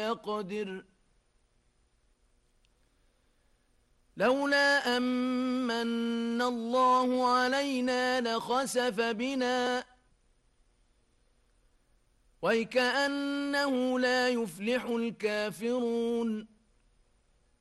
يقدر لولا أمن الله علينا لخسف بنا وكأنه لا يفلح الكافرون